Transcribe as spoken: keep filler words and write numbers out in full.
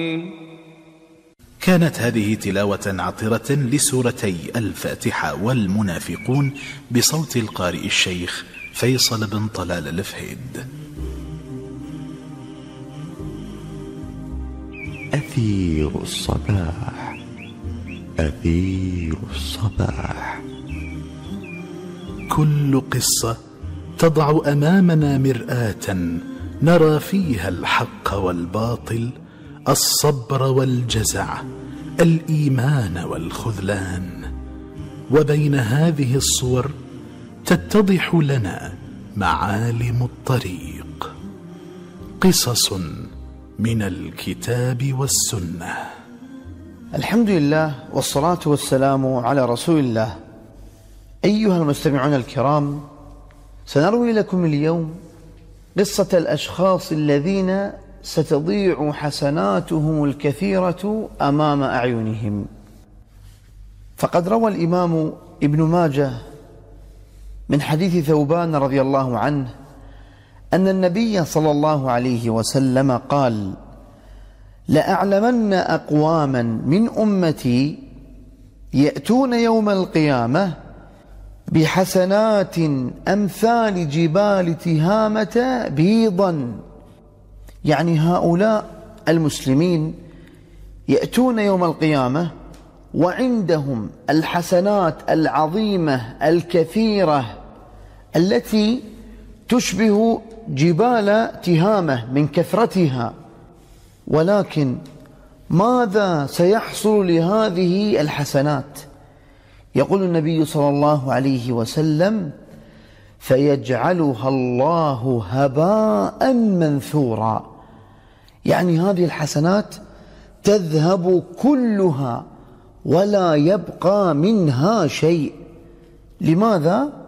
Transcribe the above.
كانت هذه تلاوة عطرة لسورتي الفاتحة والمنافقون بصوت القارئ الشيخ فيصل بن طلال الفهيد. أثير الصباح أثير الصباح. كل قصة تضع أمامنا مرآة نرى فيها الحق والباطل، الصبر والجزع، الإيمان والخذلان، وبين هذه الصور تتضح لنا معالم الطريق. قصص من الكتاب والسنة. الحمد لله والصلاة والسلام على رسول الله. أيها المستمعون الكرام، سنروي لكم اليوم قصة الأشخاص الذين ستضيع حسناتهم الكثيرة أمام أعينهم. فقد روى الإمام ابن ماجه من حديث ثوبان رضي الله عنه أن النبي صلى الله عليه وسلم قال: لأعلمن أقواما من أمتي يأتون يوم القيامة بحسنات أمثال جبال تهامة بيضا. يعني هؤلاء المسلمين يأتون يوم القيامة وعندهم الحسنات العظيمة الكثيرة التي تشبه جبال تهامة من كثرتها، ولكن ماذا سيحصل لهذه الحسنات؟ يقول النبي صلى الله عليه وسلم: فيجعلها الله هباء منثورا. يعني هذه الحسنات تذهب كلها ولا يبقى منها شيء. لماذا؟